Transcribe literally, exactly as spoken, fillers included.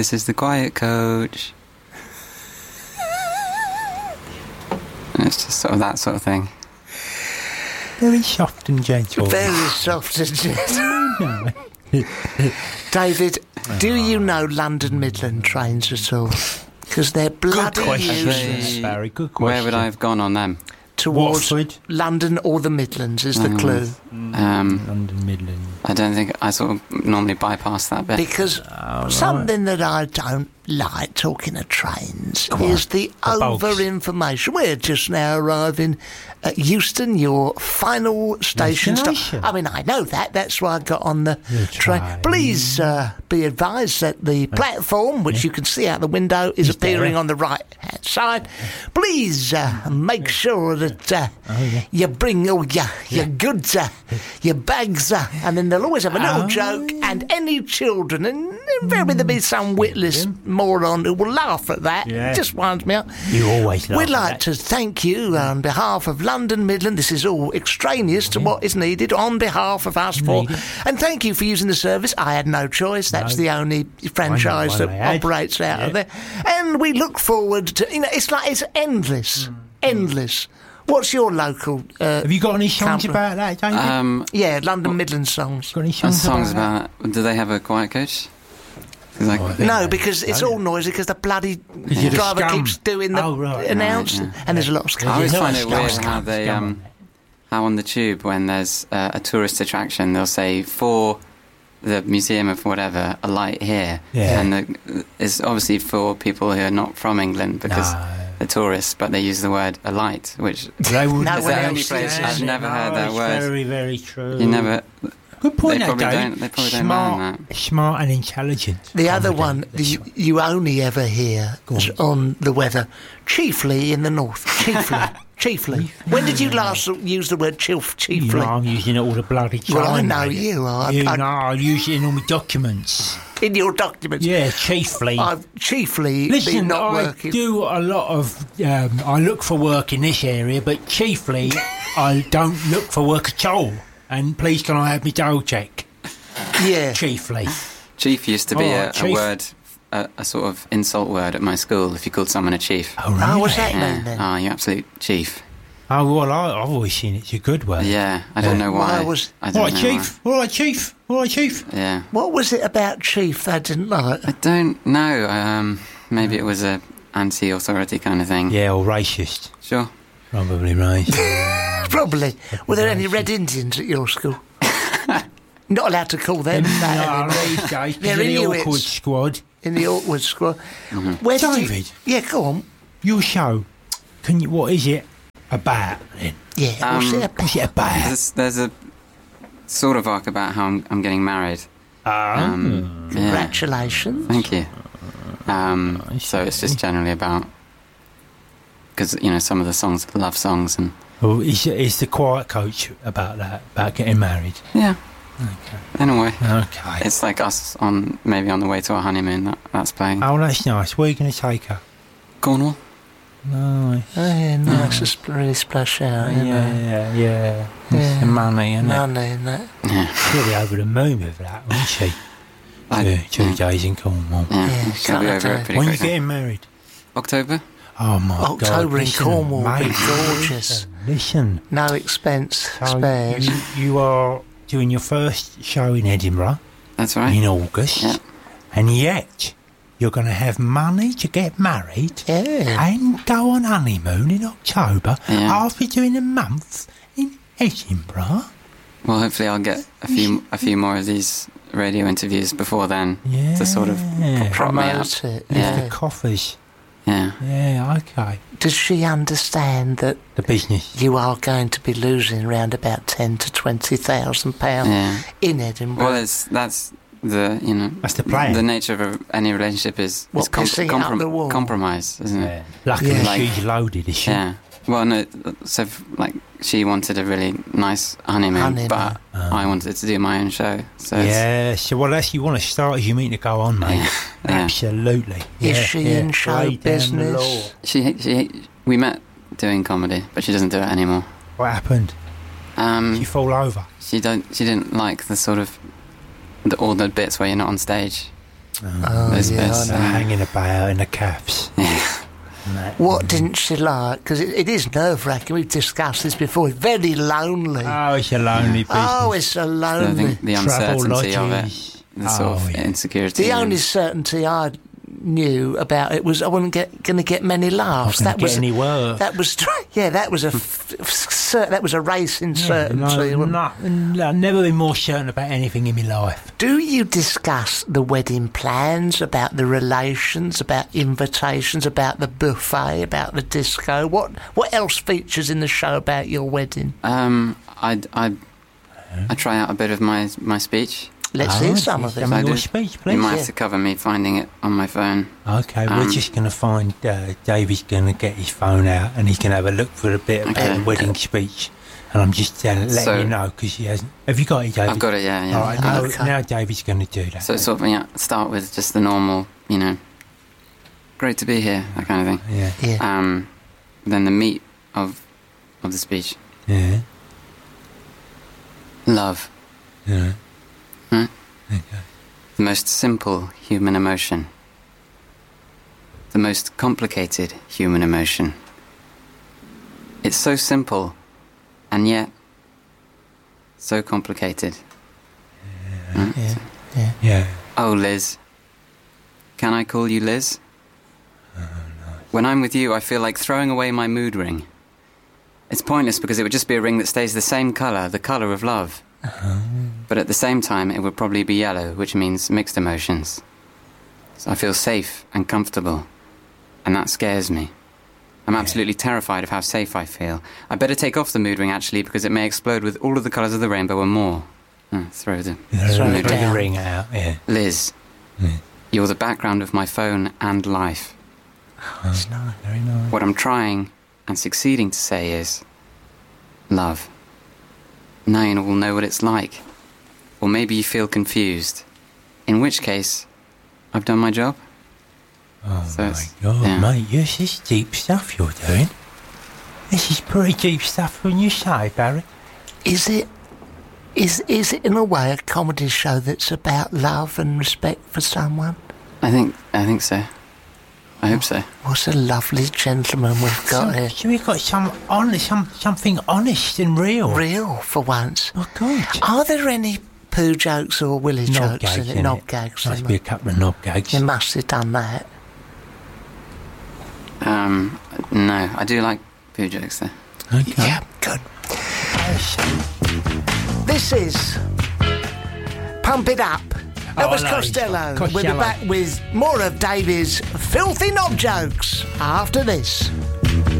This is the Quiet Coach. And it's just sort of that sort of thing. Very soft and gentle. Very soft and gentle. David, do you know London Midland trains at all? Because they're bloody useless. Barry, good question. Where would I have gone on them? Towards Watford. London or the Midlands is the Mm. clue. Um, London Midland. I don't think I sort of normally bypass that bit. Because Oh, something that I don't like talking of trains Come is on, the the bulks. over-information. We're just now arriving at Euston, your final station stop. Destination. I mean, I know that. That's why I got on the The train. train. Please uh, be advised that the platform, which you can see out the window, is Is appearing there. on the right-hand side. Please uh, make sure that uh, Oh, yeah. you bring all your, your goods, uh, your bags, uh, and then they'll always have a little Oh. joke, and any children, and invariably there'll be some witless moron who will laugh at that. Yeah. It just winds me up. You always laugh We'd at like that. to thank you on behalf of London Midland. This is all extraneous to what is needed on behalf of us four. Needed. And thank you for using the service. I had no choice. That's No. the only franchise one that they had. operates out of Yeah. there. And we look forward to, you know, it's like, it's endless. Endless. What's your local... Uh, Have you got any songs Camper. about that, David? Um, yeah, London Midland songs. got any and songs, songs about, about. Do they have a Quiet Coach? 'Cause I- Oh, I think No, they- because it's don't all noisy because the bloody you're the driver scum. keeps doing the Oh, right. announcement. Right, yeah. And there's a lot of I scum. always You're not find a it scum, weird scum, how they, scum um, on how on the tube when there's uh, a tourist attraction, they'll say for the museum of whatever, a light here, Yeah. and the, it's obviously for people who are not from England because No. they're tourists, but they use the word a light, which They would, No is one the else only place says I've it. never No, heard that it's word. Very, very true. You never. Good point, They that, probably Dave. don't- they probably don't smart, learn smart and intelligent. The other comedy. one that you, you only ever hear Go is on the weather, chiefly in the north. Chiefly. Chiefly. When did you last use the word chilf, You chiefly? know, I'm using it all the bloody time. Well, I know mate. you are. You I- know, I use it in all my documents. In your documents. Yeah, chiefly. I've chiefly Listen, been not I working. do a lot of. Um, I look for work in this area, but chiefly, I don't look for work at all. And please, can I have my dough check? Yeah. Chiefly. Chief used to be Oh, a, a chief. word, a, a sort of insult word at my school if you called someone a chief. Oh, really? Oh, what's that Yeah. mean then? Oh, you absolute chief. Oh, well, I, I've always seen it's a good word. Yeah, I don't know why. Why was- I don't All right, know chief. All right, chief. All right, chief. why. Yeah. What was it about chief they didn't like? I don't know. Um, maybe it was a anti-authority kind of thing. Yeah, or racist. Sure. Probably racist. Probably. Were there any Red Indians at your school? Not allowed to call them that. No, these days, They're because of the Inuits. awkward squad. In the awkward squad. Where did you- David. Yeah, go on. Your show, can you? What is it about then? Yeah, what's Um, it about? What's it about? There's, there's a sort of arc about how I'm, I'm getting married. Ah, Um, yeah. Congratulations. Thank you. Um, I so it's see. just generally about because you know some of the songs are love songs and well, is, is the Quiet Coach about that? About getting married? yeah, Okay. in a way. Okay. It's like us on maybe on the way to our honeymoon. That, that's playing. Oh, that's nice. Where are you going to take her? Cornwall. Nice. Oh, yeah, nice to sp- really splash out. Yeah, You know. yeah, yeah. That's Yeah. the money, isn't it? Money and that. Yeah. She'll be over the moon with that, won't she? I- Two, two yeah. days in Cornwall. Yeah, Yeah, she'll be can't over I it pretty When are you quickly. getting married? October. Oh, my God. October in listen, Cornwall would be mate, gorgeous. Listen, listen. No expense So spared. you, you are doing your first show in Edinburgh That's right. in August, Yeah. and yet you're going to have money to get married Yeah. and go on honeymoon in October Yeah. after doing a month in Edinburgh. Well, hopefully I'll get a few a few more of these radio interviews before then Yeah. to sort of prop me up. Promote it. With Yeah. the Yeah. coffers. Yeah. Yeah, okay. Does she understand that The business. you are going to be losing around about ten to twenty thousand pounds Yeah. in Edinburgh? Well, it's that's the you know That's the plan. the nature of a, any relationship is, What, is com- pissing out the wall? compromise, isn't it? Luckily, Yeah. Like- she's loaded, is she? Yeah. Well, no. So f- like she wanted a really nice honeymoon, Honeymoon. but Oh. I wanted to do my own show. So it's- Yeah, so well, that's you want to start as you mean to go on, mate. Yeah. Yeah. Absolutely. Is Yeah, she yeah. in show Lay down the business? law. she she we met doing comedy, but she doesn't do it anymore. What happened? Um, She fall over. she don't she didn't like the sort of the, all the bits where you're not on stage. Oh, those yeah, bits. I know. Hanging about in the caps. What didn't she like? Because it, it is nerve-wracking. We've discussed this before. It's very lonely. Oh, it's a lonely business. Oh, it's so I lonely. think the Travel uncertainty of it, lodges. the sort Oh, of yeah. insecurity. The and- only certainty I knew about it was I wasn't get, going to get many laughs. Not That gonna was get any work. that was yeah. That was a f- f- cer- that was a racing Yeah, certainty. no, no, no, I've never been more certain about anything in my life. Do you discuss the wedding plans, about the relations, about invitations, about the buffet, about the disco? What what else features in the show about your wedding? Um, I, I, I try out a bit of my my speech. Let's Oh, hear some of some it. If I of your do, speech, please. You might yeah. have to cover me finding it on my phone. Okay, Um, we're just going to find uh, Davey's going to get his phone out and he's going to have a look for a bit about Okay. the wedding speech. And I'm just uh, letting So- you know because he hasn't. Have you got it, Davey? I've got it, yeah, yeah. All right, now, Okay. now Davey's going to do that. So sort of, yeah, start with just the normal, you know, great to be here, that kind of thing. yeah, Yeah. Um, then the meat of of the speech, yeah, love, yeah. Huh? Okay. the most simple human emotion, the most complicated human emotion. It's so simple, and yet so complicated. Right? Yeah. Yeah. Yeah. Oh, Liz. Can I call you Liz? When I'm with you, I feel like throwing away my mood ring. It's pointless because it would just be a ring that stays the same colour, the colour of love. But at the same time, it would probably be yellow, which means mixed emotions. So I feel safe and comfortable, and that scares me. I'm absolutely terrified of how safe I feel. I better take off the mood ring, actually, because it may explode with all of the colours of the rainbow and more. Uh, throw the... Throw Throw the it down. ring out, yeah. Liz, Yeah. you're the background of my phone and life. It's nice. Very nice. What I'm trying and succeeding to say is love. Now you will know what it's like. Or maybe you feel confused. In which case, I've done my job. Oh So my it's- God, yeah. mate, this is deep stuff you're doing. This is pretty deep stuff when you say, Barry. Is it? Is is it in a way a comedy show that's about love and respect for someone? I think, I think so. I hope so. What a lovely gentleman we've got Some, here. so we've got some honest, some something honest and real. Real for once. Oh, good. Are there any poo jokes or willy Knob jokes gags in it? in Knob it. gags. Must in be a it. couple of knob gags. You must have done that. Um, no, I do like poo jokes though. Okay. Yeah, good. This is Pump It Up. Elvis hello. Costello. We'll be Costello. back with more of Davy's filthy knob jokes after this.